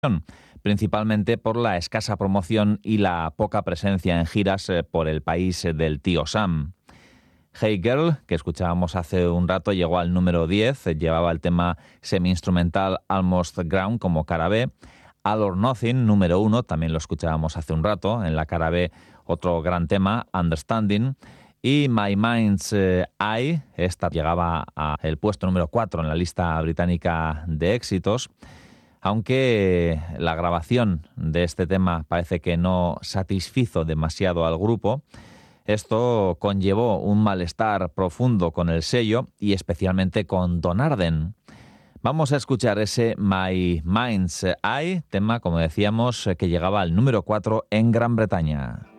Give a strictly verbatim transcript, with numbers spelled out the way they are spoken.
principalmente por la escasa promoción y la poca presencia en giras eh, por el país eh, del tío Sam. Hey Girl, que escuchábamos hace un rato, llegó al número diez, eh, llevaba el tema semi-instrumental Almost Ground como cara B. All or Nothing, número uno, también lo escuchábamos hace un rato, en la cara B otro gran tema, Understanding. Y My Mind's eh, Eye, esta llegaba al puesto número cuatro en la lista británica de éxitos, aunque la grabación de este tema parece que no satisfizo demasiado al grupo. Esto conllevó un malestar profundo con el sello y especialmente con Don Arden. Vamos a escuchar ese My Mind's Eye, tema, como decíamos, que llegaba al número cuatro en Gran Bretaña.